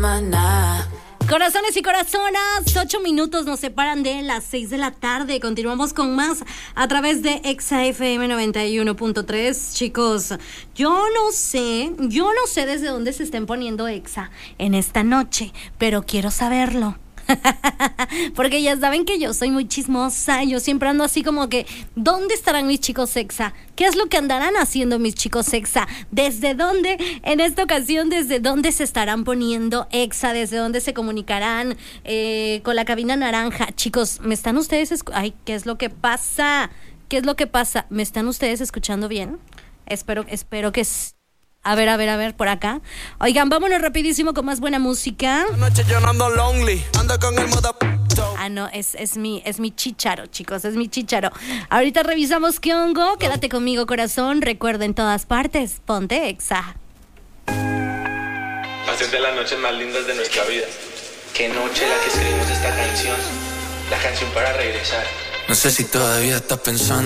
maná. Corazones y corazonas, 8 minutos nos separan de las 6 de la tarde. Continuamos con más a través de Exa FM 91.3. Chicos, yo no sé desde dónde se estén poniendo Exa en esta noche, pero quiero saberlo. Porque ya saben que yo soy muy chismosa. Yo siempre ando así como que ¿dónde estarán mis chicos Exa? ¿Qué es lo que andarán haciendo mis chicos Exa? ¿Desde dónde? En esta ocasión, ¿desde dónde se estarán poniendo Exa? ¿Desde dónde se comunicarán con la cabina naranja? Chicos, ¿me están ustedes ay, ¿qué es lo que pasa? ¿Qué es lo que pasa? ¿Me están ustedes escuchando bien? Espero que A ver, por acá. Oigan, vámonos rapidísimo con más buena música. Anoche yo no ando lonely, ando con el moda. Ah, no, es mi chícharo, chicos, es mi chícharo. Ahorita revisamos qué hongo. Quédate conmigo, corazón. Recuerda, en todas partes, ponte Exa. Hace de las noches más lindas de nuestra vida. Qué noche la que escribimos esta canción. La canción para regresar. No sé si todavía estás pensando